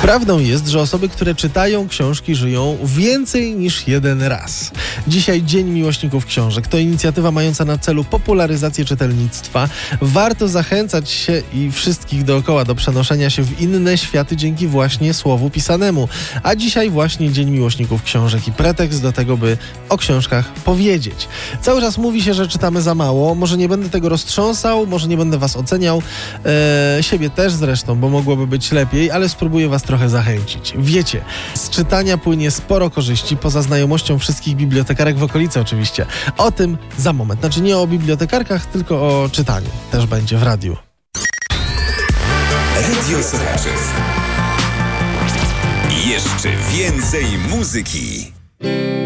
Prawdą jest, że osoby, które czytają książki, żyją więcej niż jeden raz. Dzisiaj Dzień Miłośników Książek. To inicjatywa mająca na celu popularyzację czytelnictwa. Warto zachęcać się i wszystkich dookoła do przenoszenia się w inne światy dzięki właśnie słowu pisanemu. A dzisiaj właśnie Dzień Miłośników Książek i pretekst do tego, by o książkach powiedzieć. Cały czas mówi się, że czytamy za mało. Może nie będę tego roztrząsał, może nie będę was oceniał. Siebie też zresztą, bo mogłoby być lepiej, ale spróbuję was trochę zachęcić. Wiecie, z czytania płynie sporo korzyści, poza znajomością wszystkich bibliotekarek w okolicy oczywiście. O tym za moment. Znaczy nie o bibliotekarkach, tylko o czytaniu. Też będzie w radiu. Radio Soraczyw. Jeszcze więcej muzyki.